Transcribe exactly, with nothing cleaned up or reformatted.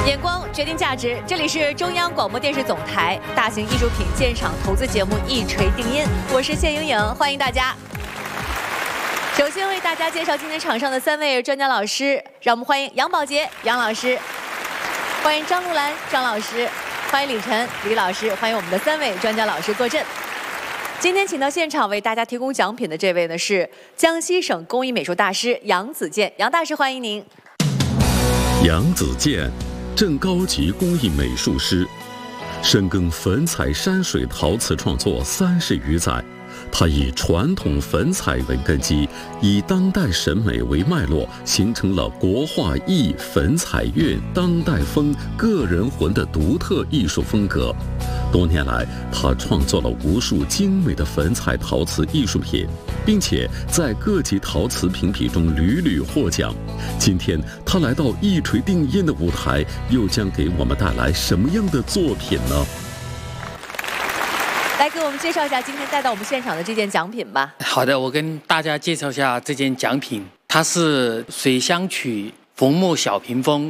眼光决定价值，这里是中央广播电视总台大型艺术品鉴赏投资节目《一锤定音》，我是谢莹莹，欢迎大家。首先为大家介绍今天场上的三位专家老师，让我们欢迎杨宝杰杨老师，欢迎张璐兰张老师，欢迎李晨李老师，欢迎我们的三位专家老师坐镇。今天请到现场为大家提供奖品的这位呢是江西省工艺美术大师杨子健，杨大师欢迎您。 杨子健，正高级工艺美术师，深耕粉彩山水陶瓷创作三十余载。他以传统粉彩为根基，以当代审美为脉络，形成了国画意、粉彩韵、当代风、个人魂的独特艺术风格。多年来，他创作了无数精美的粉彩陶瓷艺术品，并且在各级陶瓷评比中屡屡获奖。今天他来到一锤定音的舞台，又将给我们带来什么样的作品呢？ 来给我们介绍一下今天带到我们现场的这件奖品吧。 好的，我跟大家介绍一下这件奖品，它是水乡曲冯木小屏风